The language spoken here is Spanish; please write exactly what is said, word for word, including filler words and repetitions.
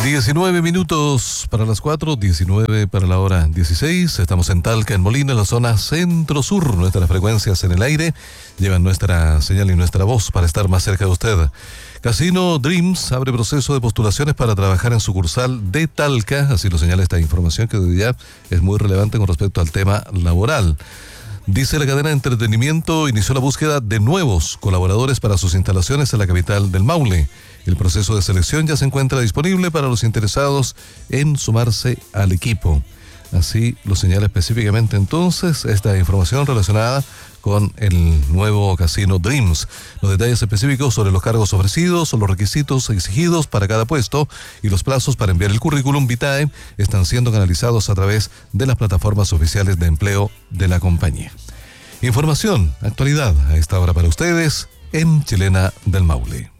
diecinueve minutos para las cuatro, diecinueve para la hora dieciséis. Estamos en Talca, en Molina, en la zona centro-sur. Nuestras frecuencias en el aire llevan nuestra señal y nuestra voz para estar más cerca de usted. Casino Dreams abre proceso de postulaciones para trabajar en sucursal de Talca. Así lo señala esta información que hoy día es muy relevante con respecto al tema laboral. Dice la cadena de entretenimiento inició la búsqueda de nuevos colaboradores para sus instalaciones en la capital del Maule. El proceso de selección ya se encuentra disponible para los interesados en sumarse al equipo. Así lo señala específicamente entonces esta información relacionada con el nuevo Casino Dreams. Los detalles específicos sobre los cargos ofrecidos, los requisitos exigidos para cada puesto y los plazos para enviar el currículum vitae están siendo canalizados a través de las plataformas oficiales de empleo de la compañía. Información, actualidad a esta hora para ustedes en Chilena del Maule.